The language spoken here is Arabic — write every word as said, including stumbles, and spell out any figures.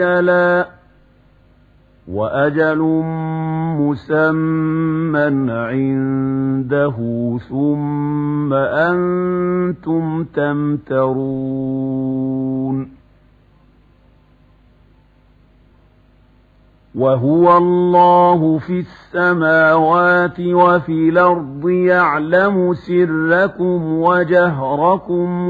أجلا وأجل مسمى عنده ثم أنتم تمترون وهو الله في السماوات وفي الأرض يعلم سركم وجهركم